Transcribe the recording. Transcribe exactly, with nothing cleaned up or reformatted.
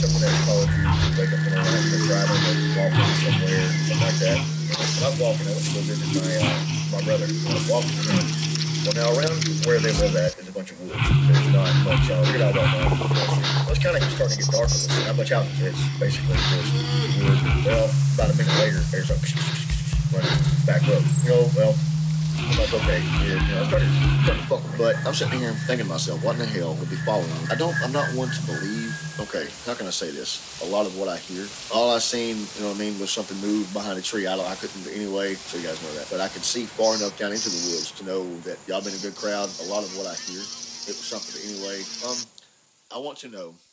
someone that's called you to wake up in the morning, you're driving or walking somewhere, something like that. You know, when I was walking, I went to go visit my uh, my brother. I was walking with him. Well, now around where they live at is a bunch of woods. There's not much. Uh, you're not well known. Well, it's kind of starting to get dark a little bit. Not much out. It's basically just wood. Well, about a minute later, there's a running back road. You know, well, I'm like, okay, yeah, you know, I started, started to fuck with it. But I'm sitting here thinking to myself, what in the hell would be following me? I don't, I'm not one to believe, okay, how can I say this? A lot of what I hear, all I seen, you know what I mean, was something move behind a tree. I don't, I couldn't, anyway, so you guys know that. But I could see far enough down into the woods to know that y'all been a good crowd. A lot of what I hear, it was something, anyway. Um, I want to know